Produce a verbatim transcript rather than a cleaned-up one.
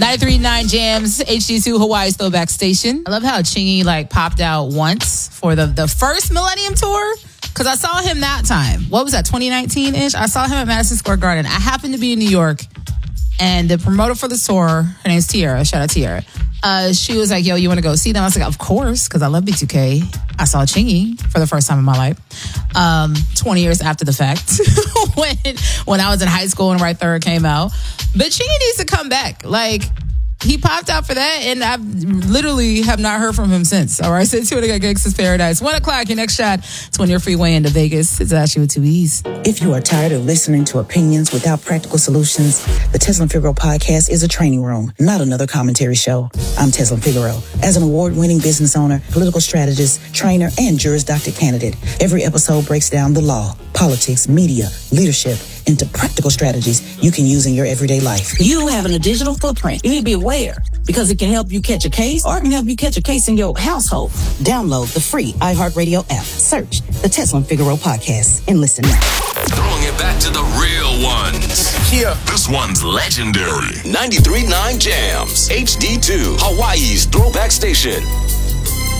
ninety-three point nine Jams, H D two, Hawaii's Throwback Station. I love how Chingy like popped out once for the, the first Millennium Tour. Because I saw him that time. What was that, twenty nineteen-ish? I saw him at Madison Square Garden. I happened to be in New York. And the promoter for the tour, her name's Tiara. Shout out Tiara. Uh, she was like, yo, you want to go see them? I was like, of course, because I love B two K. I saw Chingy for the first time in my life. Um, twenty years after the fact. when, when I was in high school and Right Third came out. But Chingy needs to come back. Like, he popped out for that, and I literally have not heard from him since. All right, so two to got Gangsta's Paradise. One o'clock, your next shot. It's when you're freeway into Vegas. It's actually with two E's. If you are tired of listening to opinions without practical solutions, the Tesla and Figaro podcast is a training room, not another commentary show. I'm Tesla and Figaro. As an award-winning business owner, political strategist, trainer, and Juris Doctor candidate, every episode breaks down the law, politics, media, leadership, into practical strategies you can use in your everyday life. You having a digital footprint. You need to be aware because it can help you catch a case or it can help you catch a case in your household. Download the free iHeartRadio app. Search the Tesla and Figaro podcast and listen now. Throwing it back to the real ones. Yeah. This one's legendary. ninety-three point nine Jams, H D two, Hawaii's Throwback Station.